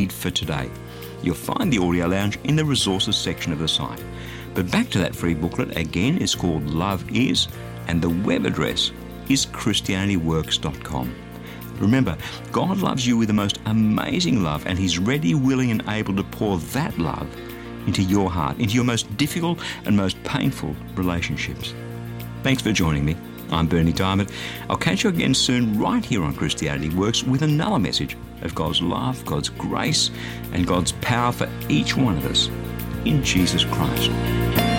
read for today. You'll find the Audio Lounge in the resources section of the site. But back to that free booklet, again, it's called Love Is, and the web address is ChristianityWorks.com. Remember, God loves you with the most amazing love, and He's ready, willing and able to pour that love into your heart, into your most difficult and most painful relationships. Thanks for joining me. I'm Berni Dymet. I'll catch you again soon right here on Christianity Works with another message of God's love, God's grace and God's power for each one of us in Jesus Christ.